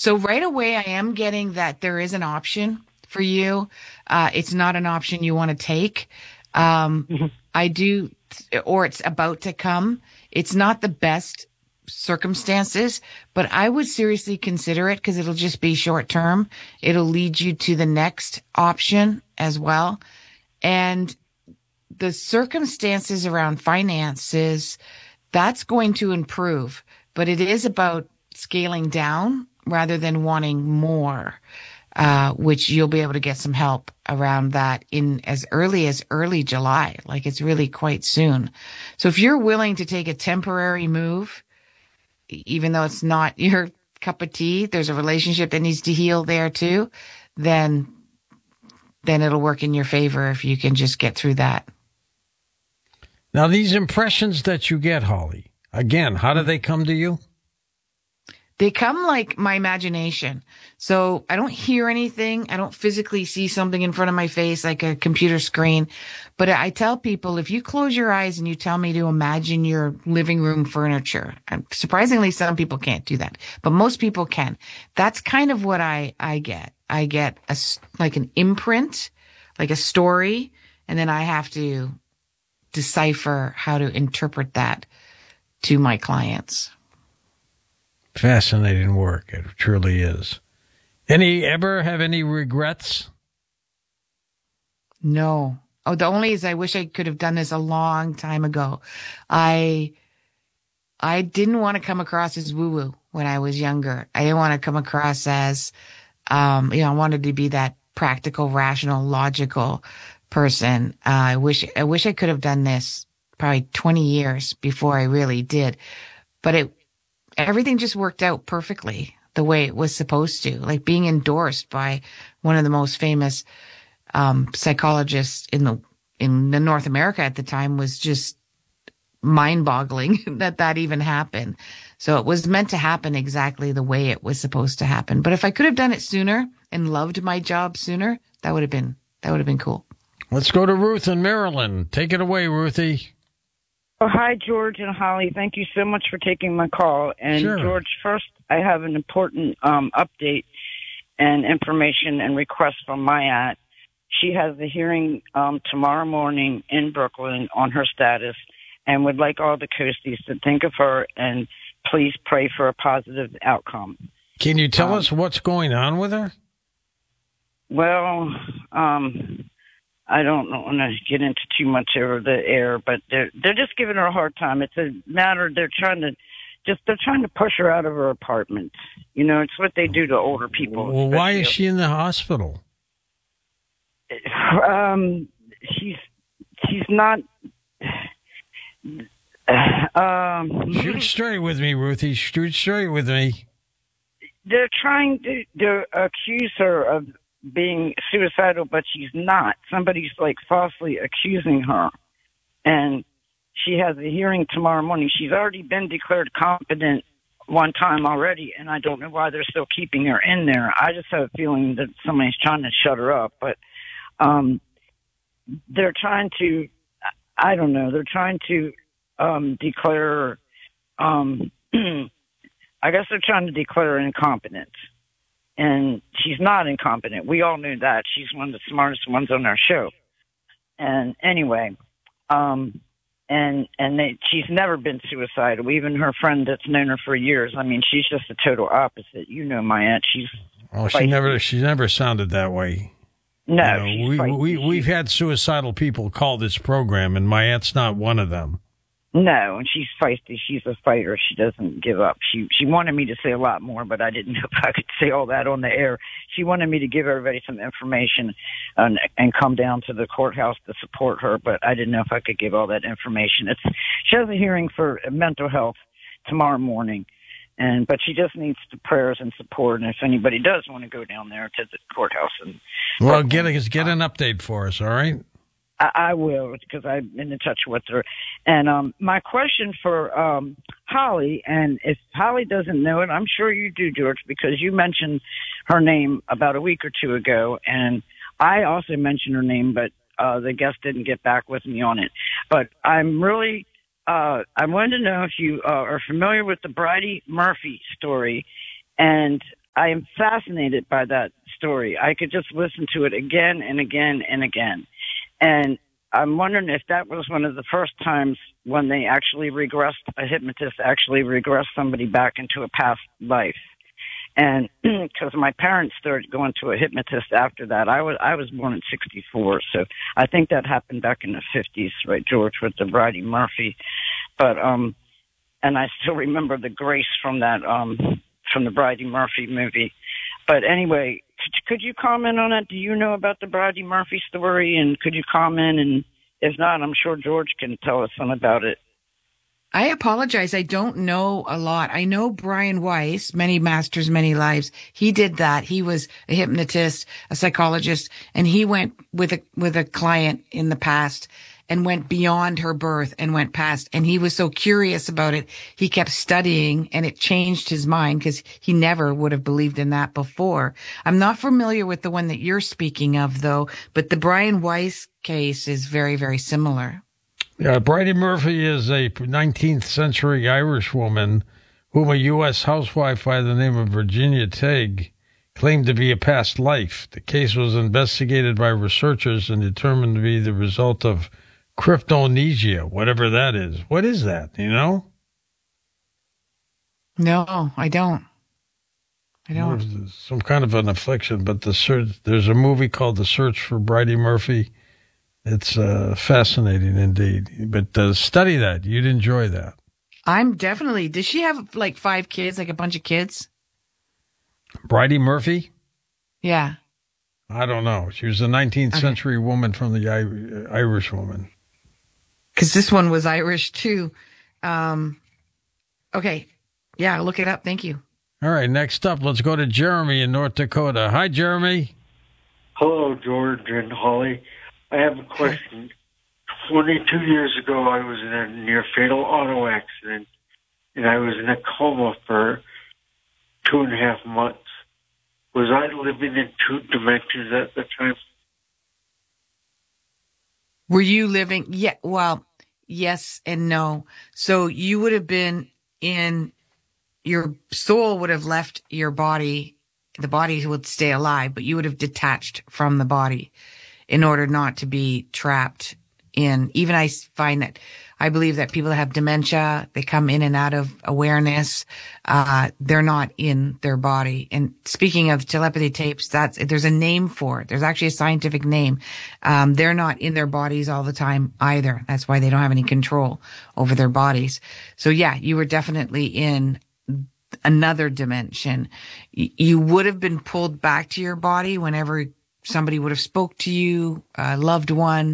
So right away, I am getting that there is an option for you. It's not an option you want to take. Mhm. I do, or it's about to come. It's not the best circumstances, but I would seriously consider it because it'll just be short term. It'll lead you to the next option as well. And the circumstances around finances, that's going to improve, but it is about scaling down rather than wanting more, which you'll be able to get some help around that in as early July. Like it's really quite soon. So if you're willing to take a temporary move, even though it's not your cup of tea, there's a relationship that needs to heal there too, then it'll work in your favor if you can just get through that. Now, these impressions that you get, Holly, again, how do they come to you? They come like my imagination. So I don't hear anything. I don't physically see something in front of my face like a computer screen. But I tell people, if you close your eyes and you tell me to imagine your living room furniture, and surprisingly, some people can't do that, but most people can. That's kind of what I get. I get like an imprint, like a story, and then I have to decipher how to interpret that to my clients. Fascinating work. It truly is. Ever have any regrets? No. Oh, the only is I wish I could have done this a long time ago. I didn't want to come across as woo-woo when I was younger. I didn't want to come across as, I wanted to be that practical, rational, logical person. I wish I could have done this probably 20 years before I really did. But everything just worked out perfectly the way it was supposed to. Like being endorsed by one of the most famous psychologists in the North America at the time was just mind-boggling that even happened. So it was meant to happen exactly the way it was supposed to happen. But if I could have done it sooner and loved my job sooner, that would have been cool. Let's go to Ruth in Maryland. Take it away, Ruthie. Oh, hi, George and Holly. Thank you so much for taking my call. And Sure. George, first, I have an important update and information and request from Mayat. She has a hearing tomorrow morning in Brooklyn on her status and would like all the coasties to think of her and please pray for a positive outcome. Can you tell us what's going on with her? Well, I don't want to get into too much over the air, but they're just giving her a hard time. It's a matter they're trying to push her out of her apartment. You know, it's what they do to older people. Well, why is she in the hospital? She's not. Shoot straight with me, Ruthie. Shoot straight with me. They're trying to accuse her of being suicidal, but she's not. Somebody's like falsely accusing her. And she has a hearing tomorrow morning. She's already been declared competent one time already, and I don't know why they're still keeping her in there. I just have a feeling that somebody's trying to shut her up. But they're trying to, I don't know, they're trying to declare, I guess they're trying to declare her incompetent. And she's not incompetent. We all knew that. She's one of the smartest ones on our show. And anyway, she's never been suicidal. Even her friend that's known her for years. I mean, she's just the total opposite. You know, my aunt. She's she never sounded that way. No, you know, we've had suicidal people call this program, and my aunt's not one of them. No, and she's feisty. She's a fighter. She doesn't give up. She wanted me to say a lot more, but I didn't know if I could say all that on the air. She wanted me to give everybody some information and come down to the courthouse to support her, but I didn't know if I could give all that information. She has a hearing for mental health tomorrow morning, but she just needs the prayers and support. And if anybody does want to go down there to the courthouse, get an update for us, all right? I will, because I'm in touch with her. And my question for Holly, and if Holly doesn't know it, I'm sure you do, George, because you mentioned her name about a week or two ago, and I also mentioned her name, but the guest didn't get back with me on it. But I'm really, I wanted to know if you are familiar with the Bridie Murphy story, and I am fascinated by that story. I could just listen to it again and again and again. And I'm wondering if that was one of the first times when they actually a hypnotist actually regressed somebody back into a past life. And because my parents started going to a hypnotist after that, I was born in '64, so I think that happened back in the '50s, right, George, with the Bridie Murphy. But and I still remember the grace from that from the Bridie Murphy movie. But anyway, could you comment on that? Do you know about the Bridie Murphy story? And could you comment? And if not, I'm sure George can tell us some about it. I apologize. I don't know a lot. I know Brian Weiss, Many Masters, Many Lives. He did that. He was a hypnotist, a psychologist, and he went with a client in the past and went beyond her birth and went past. And he was so curious about it. He kept studying and it changed his mind because he never would have believed in that before. I'm not familiar with the one that you're speaking of though, but the Brian Weiss case is very, very similar. Yeah, Bridie Murphy is a 19th century Irish woman whom a U.S. housewife by the name of Virginia Teague claimed to be a past life. The case was investigated by researchers and determined to be the result of cryptomnesia, whatever that is. What is that? Do you know? No, I don't. There's some kind of an affliction, but there's a movie called The Search for Bridie Murphy. It's fascinating indeed. But study that. You'd enjoy that. I'm definitely. Does she have like 5 kids, like a bunch of kids? Bridie Murphy? Yeah. I don't know. She was a 19th century woman from the Irish woman. Because this one was Irish too. Okay. Yeah, I'll look it up. Thank you. All right. Next up, let's go to Jeremy in North Dakota. Hi, Jeremy. Hello, George and Holly. I have a question. 22 years ago, I was in a near-fatal auto accident, and I was in a coma for 2.5 months. Was I living in 2 dimensions at the time? Were you living? Yeah, well, yes and no. So you would have been your soul would have left your body. The body would stay alive, but you would have detached from the body in order not to be trapped in. Even I believe that people that have dementia, they come in and out of awareness. They're not in their body. And speaking of telepathy tapes, there's a name for it. There's actually a scientific name. They're not in their bodies all the time either. That's why they don't have any control over their bodies. So yeah, you were definitely in another dimension. You would have been pulled back to your body whenever somebody would have spoke to you, a loved one,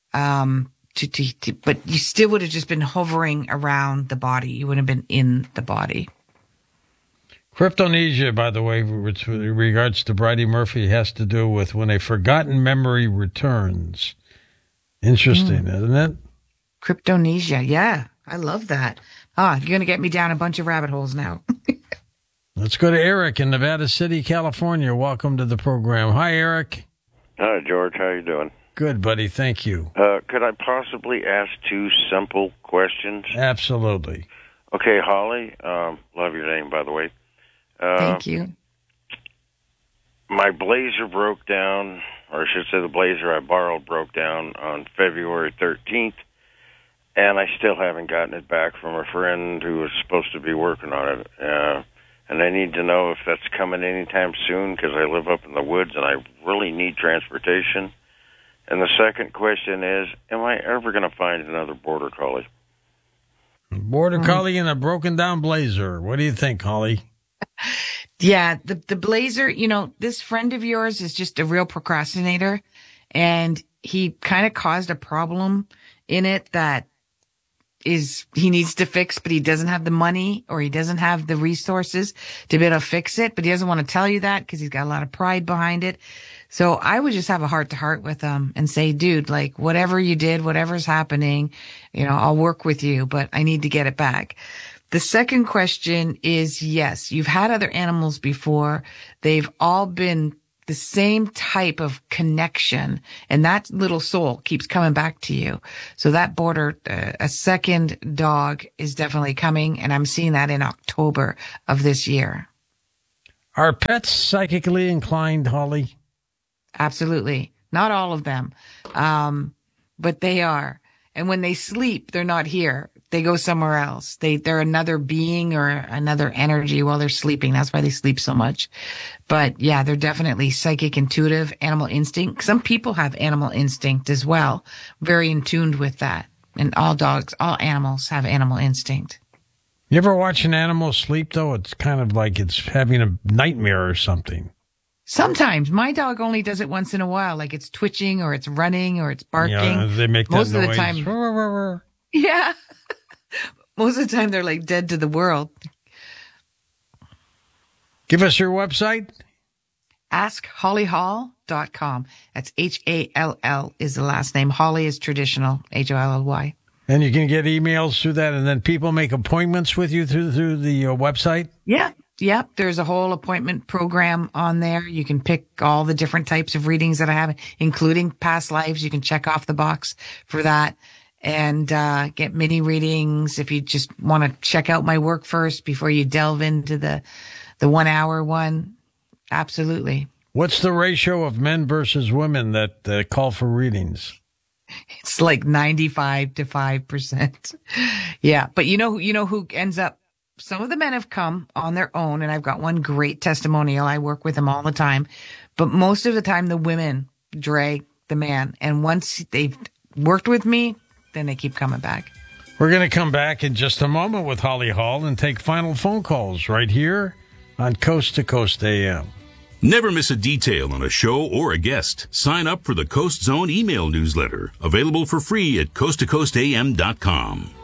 but you still would have just been hovering around the body. You wouldn't have been in the body. Cryptomnesia, by the way, with regards to Bridie Murphy, has to do with when a forgotten memory returns. Interesting, isn't it? Cryptomnesia, yeah. I love that. You're going to get me down a bunch of rabbit holes now. Let's go to Eric in Nevada City, California. Welcome to the program. Hi, Eric. Hi, George. How you doing? Good, buddy. Thank you. Could I possibly ask 2 simple questions? Absolutely. Okay, Holly. Love your name, by the way. Thank you. My Blazer broke down, or I should say the Blazer I borrowed broke down on February 13th, and I still haven't gotten it back from a friend who was supposed to be working on it. And I need to know if that's coming anytime soon because I live up in the woods and I really need transportation. And the second question is, am I ever going to find another Border Collie? Border Collie and a broken down Blazer. What do you think, Holly? Yeah, the Blazer, this friend of yours is just a real procrastinator, and he kind of caused a problem in it that he needs to fix, but he doesn't have the money or he doesn't have the resources to be able to fix it, but he doesn't want to tell you that because he's got a lot of pride behind it. So I would just have a heart to heart with him and say, dude, like whatever you did, whatever's happening, I'll work with you, but I need to get it back. The second question is, yes, you've had other animals before. They've all been the same type of connection, and that little soul keeps coming back to you. So that a second dog is definitely coming, and I'm seeing that in October of this year. Are pets psychically inclined, Holly? Absolutely. Not all of them. But they are. And when they sleep, they're not here. They go somewhere else. They're another being or another energy while they're sleeping. That's why they sleep so much. But yeah, they're definitely psychic, intuitive, animal instinct. Some people have animal instinct as well. Very in tune with that. And all animals have animal instinct. You ever watch an animal sleep, though? It's kind of like it's having a nightmare or something. Sometimes. My dog only does it once in a while, like it's twitching or it's running or it's barking. Yeah, they make that Most noise. of the time. Yeah. Most of the time they're like dead to the world. Give us your website. AskHollyHall.com. That's Hall is the last name. Holly is traditional, Holly. And you can get emails through that, and then people make appointments with you through the website? Yeah. Yep. There's a whole appointment program on there. You can pick all the different types of readings that I have, including past lives. You can check off the box for that and get mini readings if you just want to check out my work first before you delve into the 1 hour one. Absolutely. What's the ratio of men versus women that call for readings? It's like 95 to 5%. Yeah. But you know who ends up, some of the men have come on their own, and I've got one great testimonial. I work with them all the time, but most of the time the women drag the man. And once they've worked with me, then they keep coming back. We're going to come back in just a moment with Holly Hall and take final phone calls right here on Coast to Coast AM. Never miss a detail on a show or a guest. Sign up for the Coast Zone email newsletter, available for free at coasttocoastam.com.